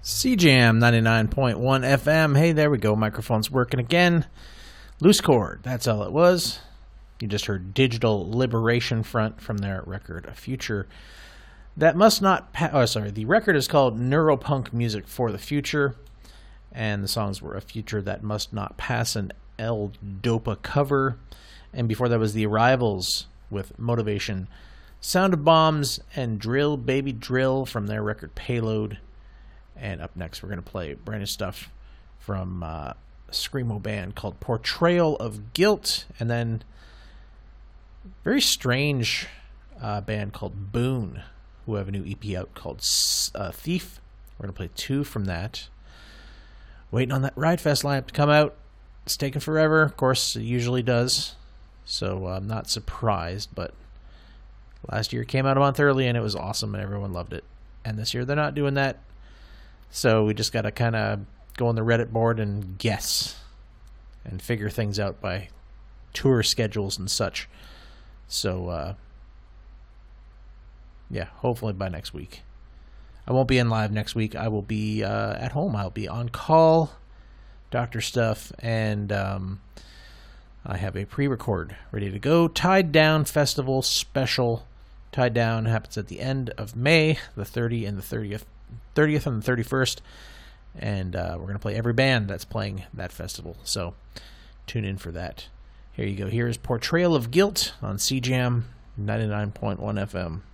CJAM 99.1 FM. Hey, there we go. Microphone's working again. Loose Chord. That's all it was. You just heard Digital Liberation Front from their record, A Future That Must Not the record is called Neuropunk Music for the Future, and the songs were A Future That Must Not Pass, an El Dopa cover, and before that was The Arrivals with Motivation, Sound of Bombs, and Drill Baby Drill from their record Payload. And up next we're going to play brand new stuff from a screamo band called Portrayal of Guilt, and then very strange band called Boone, who have a new EP out called Thief. We're going to play two from that. Waiting on that Ride Fest lineup to come out. It's taken forever. Of course, it usually does. So I'm not surprised, but last year it came out a month early and it was awesome and everyone loved it. And this year they're not doing that. So we just got to kind of go on the Reddit board and guess and figure things out by tour schedules and such. So, yeah, hopefully by next week. I won't be in live next week. I will be at home. I'll be on call, doctor stuff, and I have a pre-record ready to go. Tied Down Festival special. Tied Down happens at the end of May, the 30th and the 31st. And we're going to play every band that's playing that festival. So tune in for that. Here you go. Here's Portrayal of Guilt on CJAM 99.1 FM.